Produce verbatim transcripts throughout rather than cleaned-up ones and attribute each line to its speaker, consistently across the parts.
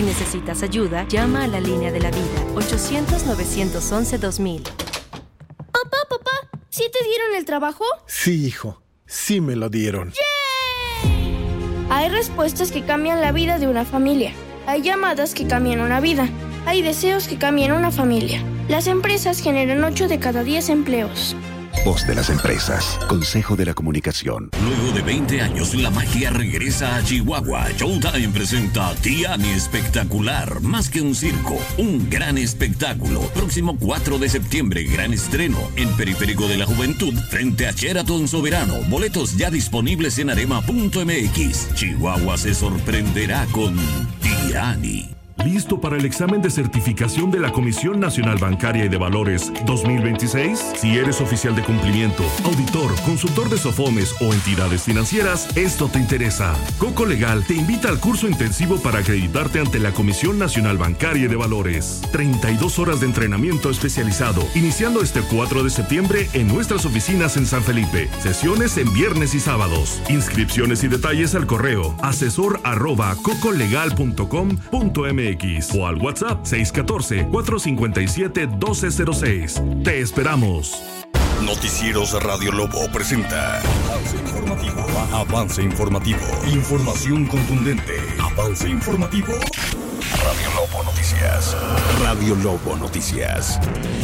Speaker 1: Si necesitas ayuda, llama a la línea de la vida, ochocientos, novecientos once, dos mil.
Speaker 2: Papá, papá, ¿sí te dieron el trabajo?
Speaker 3: Sí, hijo, sí me lo dieron.
Speaker 2: ¡Yay! Hay respuestas que cambian la vida de una familia. Hay llamadas que cambian una vida. Hay deseos que cambian una familia. Las empresas generan ocho de cada diez empleos.
Speaker 4: Voz de las empresas. Consejo de la Comunicación.
Speaker 5: Luego de veinte años, la magia regresa a Chihuahua. Showtime presenta Tiani Espectacular. Más que un circo, un gran espectáculo. Próximo cuatro de septiembre, gran estreno en Periférico de la Juventud, frente a Sheraton Soberano. Boletos ya disponibles en arema punto m x. Chihuahua se sorprenderá con Tiani.
Speaker 6: ¿Listo para el examen de certificación de la Comisión Nacional Bancaria y de Valores dos mil veintiséis? Si eres oficial de cumplimiento, auditor, consultor de SOFOMES o entidades financieras, esto te interesa. Coco Legal te invita al curso intensivo para acreditarte ante la Comisión Nacional Bancaria y de Valores. treinta y dos horas de entrenamiento especializado, iniciando este cuatro de septiembre en nuestras oficinas en San Felipe. Sesiones en viernes y sábados. Inscripciones y detalles al correo asesor arroba cocolegal punto com punto m x o al WhatsApp seis uno cuatro, cuatro cinco siete, uno dos cero seis. Te esperamos.
Speaker 7: Noticieros Radio Lobo presenta Avance Informativo. Avance Informativo. Información contundente. Avance Informativo. Radio Lobo Noticias. Radio Lobo Noticias.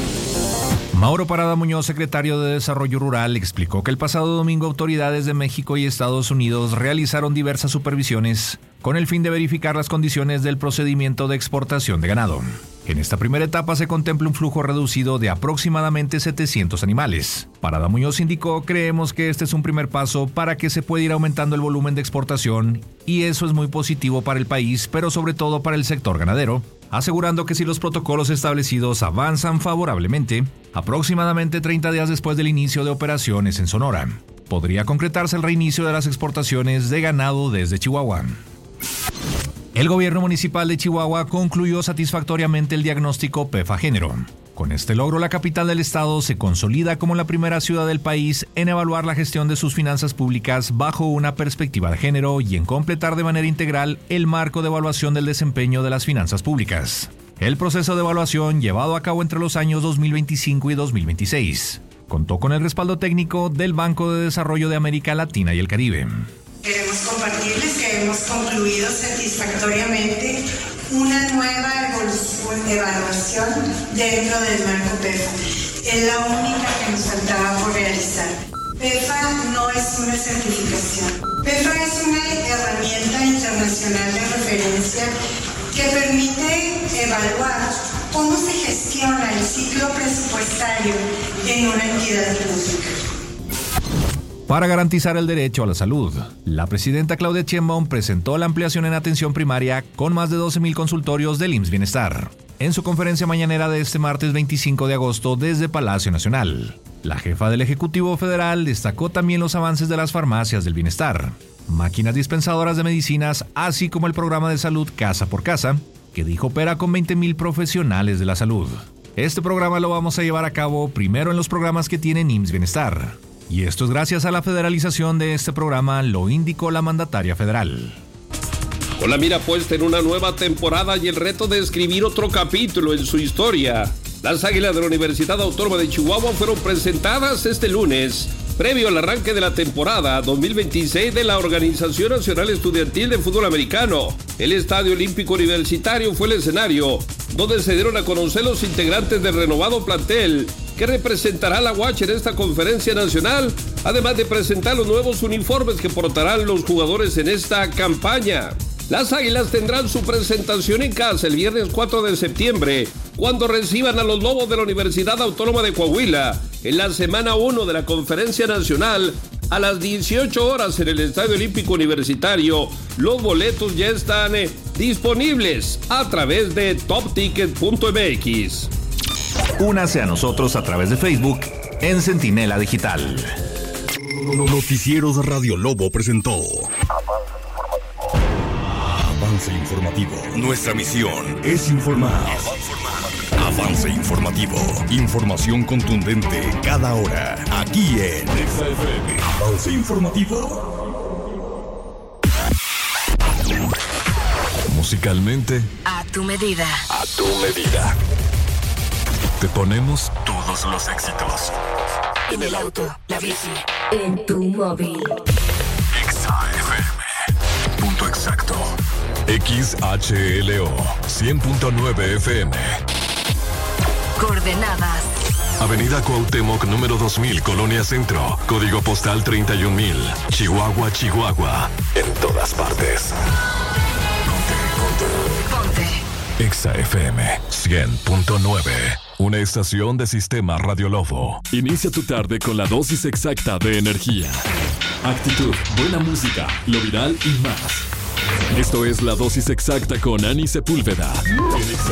Speaker 8: Mauro Parada Muñoz, secretario de Desarrollo Rural, explicó que el pasado domingo autoridades de México y Estados Unidos realizaron diversas supervisiones con el fin de verificar las condiciones del procedimiento de exportación de ganado. En esta primera etapa se contempla un flujo reducido de aproximadamente setecientos animales. Parada Muñoz indicó: creemos que este es un primer paso para que se pueda ir aumentando el volumen de exportación y eso es muy positivo para el país, pero sobre todo para el sector ganadero, asegurando que si los protocolos establecidos avanzan favorablemente, aproximadamente treinta días después del inicio de operaciones en Sonora, podría concretarse el reinicio de las exportaciones de ganado desde Chihuahua. El gobierno municipal de Chihuahua concluyó satisfactoriamente el diagnóstico P E F A Género. Con este logro, la capital del estado se consolida como la primera ciudad del país en evaluar la gestión de sus finanzas públicas bajo una perspectiva de género y en completar de manera integral el marco de evaluación del desempeño de las finanzas públicas. El proceso de evaluación, llevado a cabo entre los años dos mil veinticinco y dos mil veintiséis, contó con el respaldo técnico del Banco de Desarrollo de América Latina y el Caribe.
Speaker 9: Queremos compartirles que hemos concluido satisfactoriamente una nueva evaluación dentro del marco P E F A. Es la única que nos faltaba por realizar. P E F A no es una certificación. P E F A es una herramienta internacional de referencia que permite evaluar cómo se gestiona el ciclo presupuestario en una entidad pública.
Speaker 8: Para garantizar el derecho a la salud, la presidenta Claudia Sheinbaum presentó la ampliación en atención primaria con más de doce mil consultorios del I M S S Bienestar. En su conferencia mañanera de este martes veinticinco de agosto desde Palacio Nacional, la jefa del Ejecutivo Federal destacó también los avances de las farmacias del bienestar, máquinas dispensadoras de medicinas, así como el programa de salud Casa por Casa, que dijo opera con veinte mil profesionales de la salud. Este programa lo vamos a llevar a cabo primero en los programas que tienen I M S S Bienestar. Y esto es gracias a la federalización de este programa, lo indicó la mandataria federal.
Speaker 10: Con la mira puesta en una nueva temporada y el reto de escribir otro capítulo en su historia, las Águilas de la Universidad Autónoma de Chihuahua fueron presentadas este lunes, previo al arranque de la temporada dos mil veintiséis de la Organización Nacional Estudiantil de Fútbol Americano. El Estadio Olímpico Universitario fue el escenario donde se dieron a conocer los integrantes del renovado plantel que representará a la U A C H en esta conferencia nacional, además de presentar los nuevos uniformes que portarán los jugadores en esta campaña. Las Águilas tendrán su presentación en casa el viernes cuatro de septiembre, cuando reciban a los Lobos de la Universidad Autónoma de Coahuila, en la semana uno de la conferencia nacional, a las dieciocho horas en el Estadio Olímpico Universitario. Los boletos ya están eh, disponibles a través de top ticket punto m x.
Speaker 8: Únase a nosotros a través de Facebook en Centinela Digital.
Speaker 7: Noticieros Radio Lobo presentó Avance Informativo. Nuestra misión es informar. Avance Informativo. Información contundente cada hora. Aquí en Avance Informativo.
Speaker 11: Musicalmente,
Speaker 1: A tu medida.
Speaker 11: a tu medida. Te ponemos todos los éxitos.
Speaker 1: En el auto, la bici, en tu móvil.
Speaker 11: Exa F M. Punto exacto. X H L O cien punto nueve F M.
Speaker 1: Coordenadas.
Speaker 11: Avenida Cuauhtémoc número dos mil, Colonia Centro. Código postal treinta y un mil. Chihuahua, Chihuahua. En todas partes.
Speaker 1: Ponte.
Speaker 11: Exa F M cien punto nueve. Una estación de Sistema Radio Lobo.
Speaker 12: Inicia tu tarde con la dosis exacta de energía, actitud, buena música, lo viral y más. Esto es la dosis exacta con Ani Sepúlveda.